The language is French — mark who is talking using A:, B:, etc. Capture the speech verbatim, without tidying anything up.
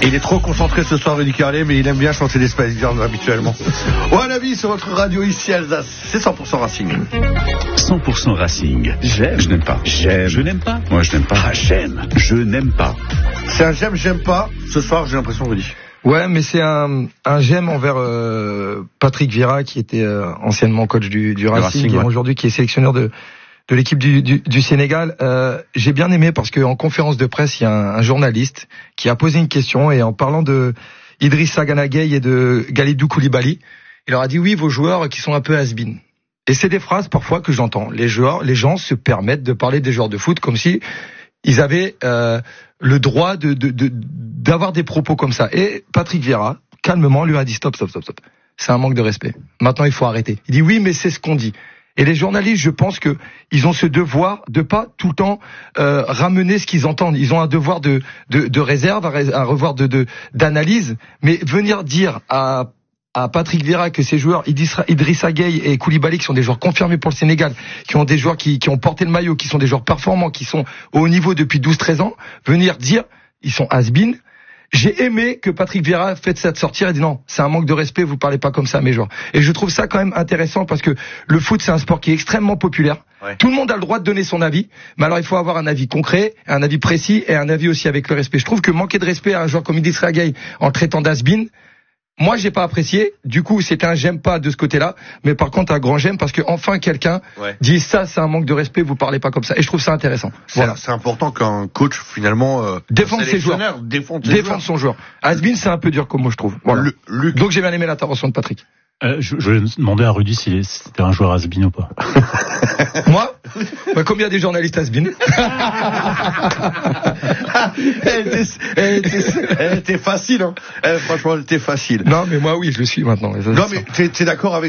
A: Et il est trop concentré ce soir, Rudy Carlet, mais il aime bien chanter des Spice Girls habituellement. Ouais, la vie sur votre radio ici Alsace, c'est cent pour cent Racing.
B: cent pour cent Racing.
C: J'aime.
B: Je n'aime pas.
C: J'aime.
B: Je n'aime pas. Moi, je n'aime pas.
C: Ah, j'aime.
B: Je n'aime pas.
A: C'est un j'aime, j'aime pas. Ce soir, j'ai l'impression, Rudy.
D: Ouais, mais c'est un, un j'aime envers euh, Patrick Vieira, qui était euh, anciennement coach du, du Racing,
A: Racing,
D: et
A: ouais.
D: aujourd'hui qui est sélectionneur de, de l'équipe du, du, du Sénégal. Euh, j'ai bien aimé parce qu'en conférence de presse, il y a un, un journaliste qui a posé une question, et en parlant de Idrissa Gana Gueye et de Kalidou Koulibaly, il leur a dit oui, vos joueurs qui sont un peu has-been. Et c'est des phrases parfois que j'entends. Les joueurs, les gens se permettent de parler des joueurs de foot comme si ils avaient euh, le droit de, de, de d'avoir des propos comme ça. Et Patrick Vieira, calmement, lui a dit stop, stop, stop, stop. C'est un manque de respect. Maintenant, il faut arrêter. Il dit oui, mais c'est ce qu'on dit. Et les journalistes, je pense que ils ont ce devoir de pas tout le temps euh, ramener ce qu'ils entendent. Ils ont un devoir de de, de réserve, un revoir de, de d'analyse. Mais venir dire à à Patrick Vieira que ces joueurs Idrissa, Idrissa Gueye et Koulibaly, qui sont des joueurs confirmés pour le Sénégal, qui ont des joueurs qui, qui ont porté le maillot, qui sont des joueurs performants, qui sont au haut niveau depuis douze treize ans, venir dire ils sont has-been. J'ai aimé que Patrick Vieira fasse cette sortir et dit non, c'est un manque de respect, vous parlez pas comme ça à mes joueurs. Et je trouve ça quand même intéressant parce que le foot, c'est un sport qui est extrêmement populaire. Ouais. Tout le monde a le droit de donner son avis, mais alors il faut avoir un avis concret, un avis précis et un avis aussi avec le respect. Je trouve que manquer de respect à un joueur comme Idrissa Gueye en le traitant d'has-been, moi, j'ai pas apprécié. Du coup, c'était un j'aime pas de ce côté-là. Mais par contre, un grand j'aime parce que enfin quelqu'un ouais. dit ça, c'est un manque de respect, vous parlez pas comme ça. Et je trouve ça intéressant.
A: C'est,
D: voilà.
A: c'est important qu'un coach, finalement, euh,
D: défende ses joueurs.
A: Défende,
D: défende son joueur. Has-been, c'est un peu dur comme moi, je trouve. Voilà. Le, Luc. Donc, j'ai bien aimé l'intervention de Patrick.
E: Euh, je, je vais demander à Rudy si c'était un joueur has-been ou pas.
D: Moi bah, combien des journalistes has-been
A: elle, était, elle, était, elle était facile, hein. Elle, franchement, elle était facile.
D: Non, mais moi, oui, je le suis maintenant.
A: Non, mais t'es, t'es d'accord avec